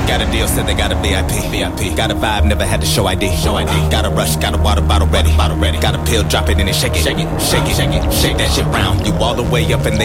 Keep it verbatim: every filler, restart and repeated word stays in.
Got a deal, said they got a V I P. V I P. Got a vibe, never had to show I D. Show I D. Got a rush, got a water bottle ready. Bottle ready. Got a pill, drop it and then shake it. Shake it, shake it, shake it, shake that shit round. You all the way up and they